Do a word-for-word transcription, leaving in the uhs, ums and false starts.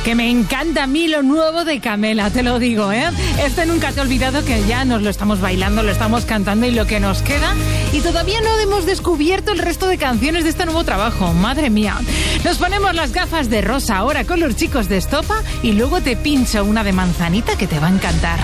Que me encanta a mí lo nuevo de Camela, te lo digo, ¿eh? Este Nunca te he olvidado, que ya nos lo estamos bailando, lo estamos cantando y lo que nos queda. Y todavía no hemos descubierto el resto de canciones de este nuevo trabajo. Madre mía. Nos ponemos las gafas de rosa ahora con los chicos de Estopa y luego te pincho una de manzanita que te va a encantar.